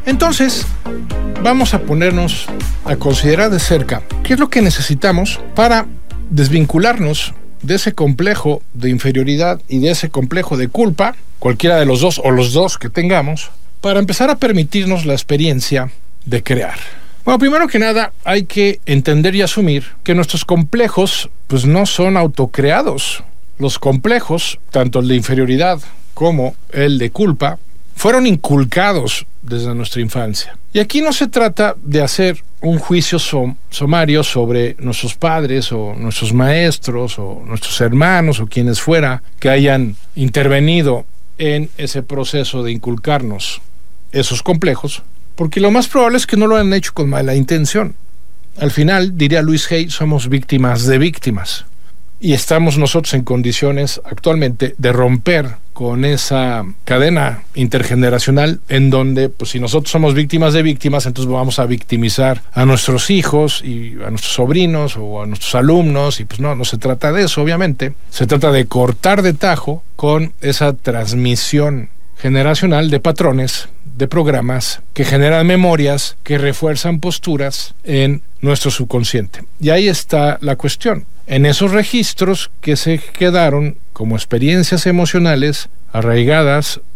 Entonces, vamos a ponernos a considerar de cerca qué es lo que necesitamos para desvincularnos de ese complejo de inferioridad y de ese complejo de culpa, cualquiera de los dos o los dos que tengamos, para empezar a permitirnos la experiencia de crear. Bueno, primero que nada hay que entender y asumir que nuestros complejos pues no son autocreados. Los complejos, tanto el de inferioridad como el de culpa, fueron inculcados desde nuestra infancia. Y aquí no se trata de hacer un juicio sumario sobre nuestros padres o nuestros maestros o nuestros hermanos o quienes fuera que hayan intervenido en ese proceso de inculcarnos esos complejos, porque lo más probable es que no lo han hecho con mala intención. Al final, diría Luis Hay, somos víctimas de víctimas. Y estamos nosotros en condiciones actualmente de romper con esa cadena intergeneracional en donde, pues si nosotros somos víctimas de víctimas, entonces vamos a victimizar a nuestros hijos y a nuestros sobrinos o a nuestros alumnos, y pues no se trata de eso, obviamente. Se trata de cortar de tajo con esa transmisión generacional de patrones, de programas que generan memorias, que refuerzan posturas en nuestro subconsciente. Y ahí está la cuestión. En esos registros que se quedaron como experiencias emocionales arraigadas